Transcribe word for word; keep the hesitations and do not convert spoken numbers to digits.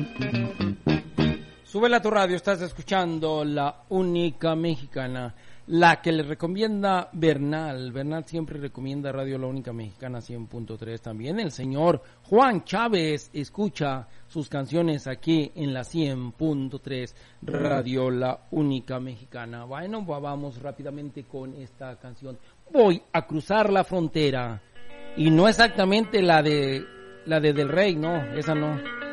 Súbela a tu radio, estás escuchando La Única Mexicana, la que le recomienda Bernal. Bernal siempre recomienda Radio La Única Mexicana cien punto tres. También el señor Juan Chávez escucha sus canciones aquí en la cien punto tres Radio La Única Mexicana. Bueno, vamos rápidamente con esta canción. Voy a cruzar la frontera. Y no exactamente la de la de Del Rey, no, esa no.